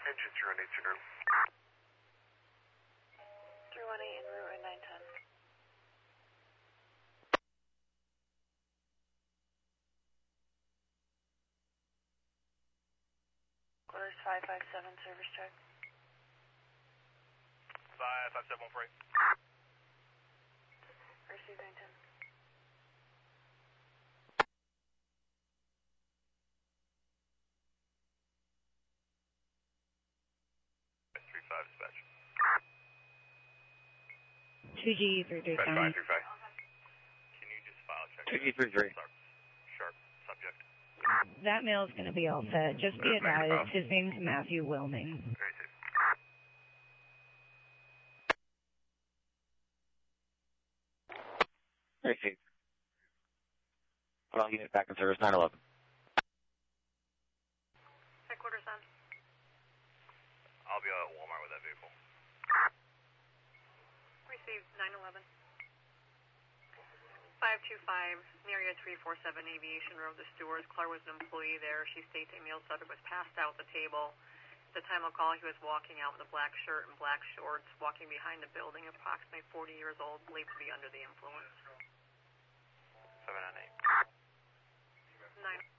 Engine 318 Center. 318 en route at 910. Quarters 557, service check. 557 freight. Receive 910. Dispatch. 2G337. 535. Can you just file check? 2G33. Sharp subject. That mail's going to be all set. Just be advised, his name's Matthew Wilming. Very safe. Very safe. Well, unit back in service, 911. Headquarters on. I'll be at Walmart with that vehicle. Receive 911. 525, near area 347 Aviation Road, the steward. Claire was an employee there. She states Emil Sutter was passed out at the table. At the time of call, he was walking out with a black shirt and black shorts, walking behind the building, approximately 40 years old, believed to be under the influence. 798. 9.